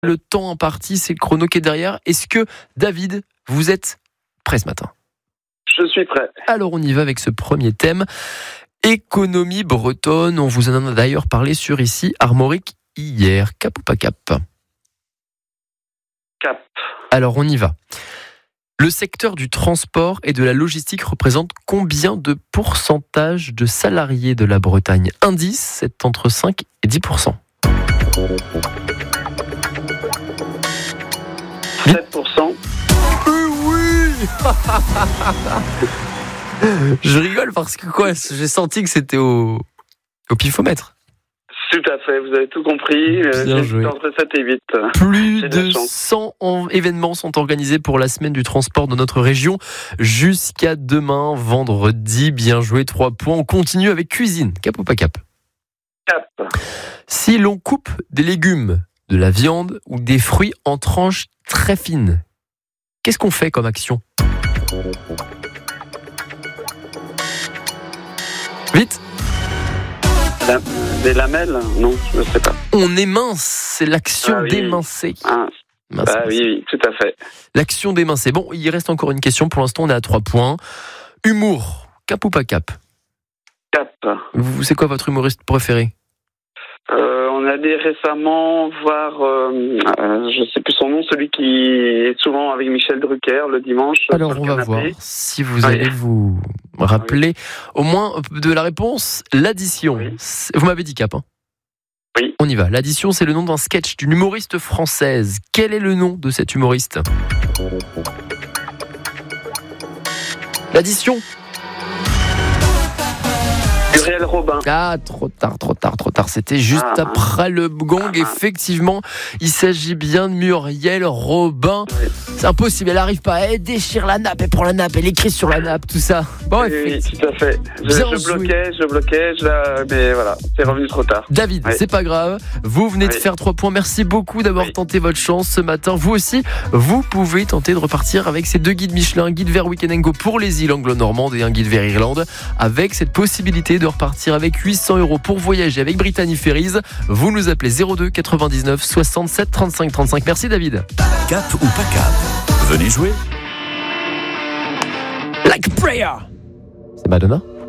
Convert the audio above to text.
Le temps imparti, c'est le chrono qui est derrière. Est-ce que, David, vous êtes prêt ce matin ? Je suis prêt. Alors on y va avec ce premier thème. Économie bretonne. On vous en a d'ailleurs parlé sur ici Armorique hier. Cap ou pas cap ? Cap. Alors on y va. Le secteur du transport et de la logistique représente combien de pourcentage de salariés de la Bretagne ? Indice, c'est entre 5 et 10%. 7%. Oui. Je rigole parce que j'ai senti que c'était au pifomètre. Tout à fait, vous avez tout compris. Bien joué. Entre 7 et 8. Plus de 100 événements sont organisés pour la semaine du transport de notre région jusqu'à demain, vendredi. Bien joué, 3 points. On continue avec cuisine. Cap ou pas cap ? Cap. Si l'on coupe des légumes, de la viande ou des fruits en tranches très fines, qu'est-ce qu'on fait comme action ? Vite ! Des lamelles ? Non, je ne sais pas. On émince, c'est l'action d'émincer. Oui, tout à fait. L'action d'émincer. Bon, il reste encore une question. Pour l'instant, on est à 3 points. Humour, cap ou pas cap ? Cap. C'est quoi votre humoriste préféré ? On a allé récemment voir, je ne sais plus son nom, celui qui est souvent avec Michel Drucker le dimanche. Alors, on va voir si vous allez vous rappeler au moins de la réponse. L'addition. Oui. Vous m'avez dit cap, hein ? Oui. On y va. L'addition, c'est le nom d'un sketch d'une humoriste française. Quel est le nom de cette humoriste ? L'addition. Muriel Robin. Ah, trop tard. C'était juste après le gong. Effectivement, il s'agit bien de Muriel Robin. Oui. C'est impossible, elle n'arrive pas. Elle déchire la nappe, elle prend la nappe, elle écrit sur la nappe, tout ça. Bon, oui, tout à fait. Je bloquais, mais voilà, c'est revenu trop tard. David, c'est pas grave. Vous venez de faire 3 points. Merci beaucoup d'avoir tenté votre chance ce matin. Vous aussi, vous pouvez tenter de repartir avec ces 2 guides Michelin, un guide vers Weekend & Go pour les îles anglo-normandes et un guide vers Irlande, avec cette possibilité de repartir avec 800 € pour voyager avec Brittany Ferries. Vous nous appelez 02 99 67 35 35. Merci David. Cap ou pas cap ? Venez jouer. Like a prayer. C'est Madonna.